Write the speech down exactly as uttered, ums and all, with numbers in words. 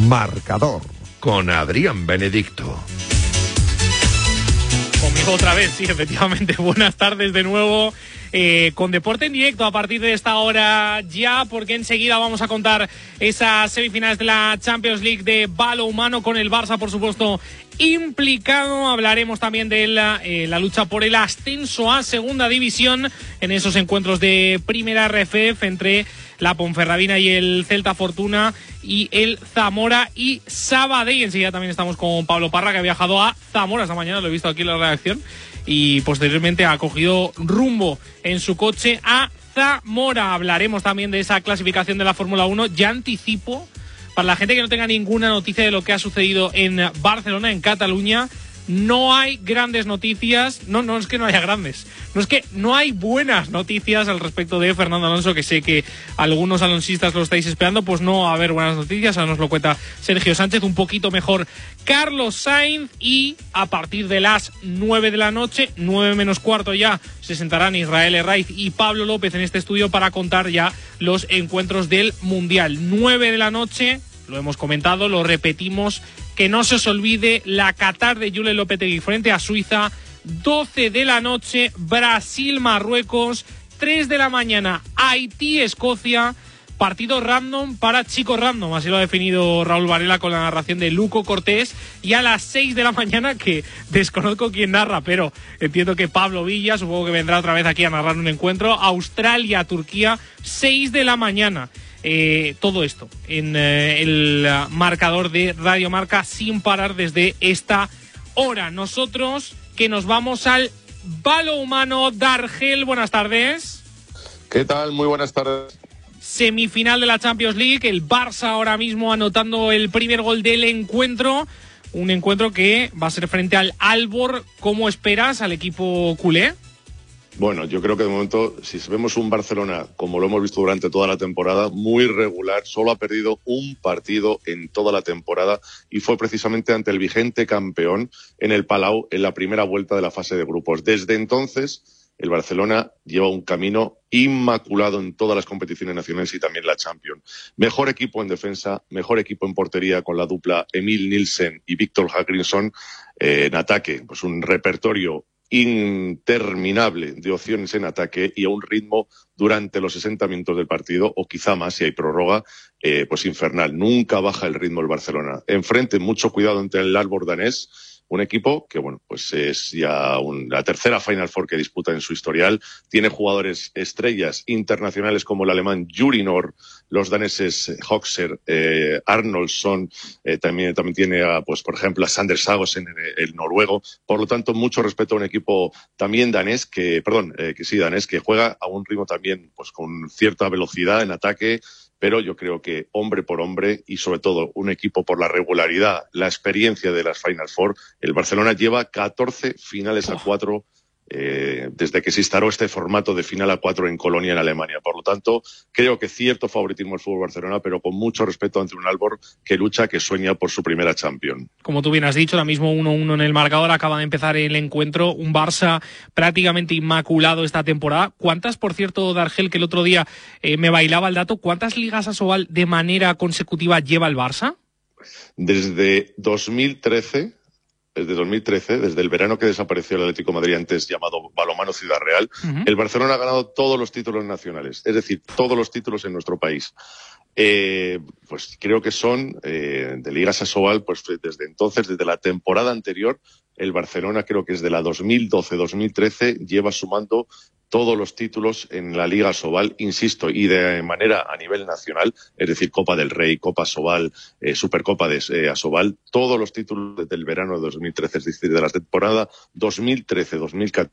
Marcador con Adrián Benedicto. Conmigo otra vez, sí, efectivamente. Buenas tardes de nuevo. Eh, con deporte en directo a partir de esta hora ya, porque enseguida vamos a contar esas semifinales de la Champions League de balonmano con el Barça, por supuesto, implicado. Hablaremos también de la, eh, la lucha por el ascenso a Segunda División en esos encuentros de Primera R F F entre la Ponferradina y el Celta Fortuna y el Zamora y Sabadell. Enseguida también estamos con Pablo Parra, que ha viajado a Zamora esta mañana, lo he visto aquí en la redacción, y posteriormente ha cogido rumbo en su coche a Zamora. Hablaremos también de esa clasificación de la Fórmula uno. Ya anticipo, para la gente que no tenga ninguna noticia de lo que ha sucedido en Barcelona, en Cataluña, no hay grandes noticias. No, no es que no haya grandes, no es que no hay buenas noticias al respecto de Fernando Alonso, que sé que algunos alonsistas lo estáis esperando. Pues no va a haber buenas noticias. Ahora nos lo cuenta Sergio Sánchez, un poquito mejor Carlos Sainz, y a partir de las nueve de la noche, nueve menos cuarto ya, se sentarán Israel Herraiz y Pablo López en este estudio para contar ya los encuentros del Mundial. nueve de la noche, lo hemos comentado, lo repetimos, que no se os olvide la Qatar de Julen Lopetegui frente a Suiza. Doce de la noche, Brasil-Marruecos. Tres de la mañana, Haití-Escocia. Partido random para chicos random, así lo ha definido Raúl Varela con la narración de Luco Cortés. Y a las seis de la mañana, que desconozco quién narra, pero entiendo que Pablo Villa, supongo que vendrá otra vez aquí a narrar un encuentro, Australia-Turquía, seis de la mañana. Eh, todo esto en eh, el marcador de Radio Marca sin parar desde esta hora. Nosotros que nos vamos al balonmano. Dargel, buenas tardes. ¿Qué tal? Muy buenas tardes. Semifinal de la Champions League, el Barça ahora mismo anotando el primer gol del encuentro. Un encuentro que va a ser frente al Aalborg. ¿Cómo esperas al equipo culé? Bueno, yo creo que de momento, si vemos un Barcelona, como lo hemos visto durante toda la temporada, muy regular, solo ha perdido un partido en toda la temporada y fue precisamente ante el vigente campeón en el Palau en la primera vuelta de la fase de grupos. Desde entonces, el Barcelona lleva un camino inmaculado en todas las competiciones nacionales y también la Champions. Mejor equipo en defensa, mejor equipo en portería con la dupla Emil Nielsen y Víctor Hallgrímsson. Eh, en ataque, pues un repertorio interminable de opciones en ataque y a un ritmo durante los sesenta minutos del partido, o quizá más si hay prórroga, eh, pues infernal. Nunca baja el ritmo el Barcelona. Enfrente, mucho cuidado entre el Aalborg danés, un equipo que, bueno, pues es ya un, la tercera Final Four que disputa en su historial. Tiene jugadores estrellas internacionales como el alemán Juri Nor, los daneses Hoxer, eh, Arnoldsson, eh, también, también tiene, a, pues por ejemplo, a Sander Sagosen, el, el noruego. Por lo tanto, mucho respeto a un equipo también danés, que, perdón, eh, que sí, danés, que juega a un ritmo también pues con cierta velocidad en ataque. Pero yo creo que hombre por hombre y sobre todo un equipo por la regularidad, la experiencia de las Final Four, el Barcelona lleva catorce finales a cuatro eh, desde que se instaló este formato de final a cuatro en Colonia, en Alemania. Por lo tanto, creo que cierto favoritismo al fútbol Barcelona, pero con mucho respeto ante un Aalborg que lucha, que sueña por su primera Champions. Como tú bien has dicho, ahora mismo uno uno en el marcador, acaba de empezar el encuentro, un Barça prácticamente inmaculado esta temporada. ¿Cuántas, por cierto, Dargel, que el otro día eh, me bailaba el dato, cuántas ligas Asobal de manera consecutiva lleva el Barça? Desde dos mil trece... Desde dos mil trece, desde el verano que desapareció el Atlético de Madrid, antes llamado Balonmano Ciudad Real, uh-huh. El Barcelona ha ganado todos los títulos nacionales, es decir, todos los títulos en nuestro país. Eh, pues creo que son eh, de Ligas Asobal, pues desde entonces, desde la temporada anterior, el Barcelona creo que es de la dos mil doce dos mil trece, lleva sumando todos los títulos en la Liga Asobal, insisto, y de manera a nivel nacional, es decir, Copa del Rey, Copa Asobal, eh, Supercopa de eh, Asobal, todos los títulos desde el verano de dos mil trece, es decir, de la temporada dos mil trece dos mil catorce,